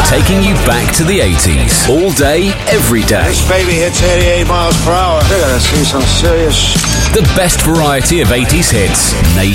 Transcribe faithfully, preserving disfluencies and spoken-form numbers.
taking you back to the eighties. All day, every day. This baby hits eighty-eight miles per hour. They're gonna see some serious... The best variety of eighties hits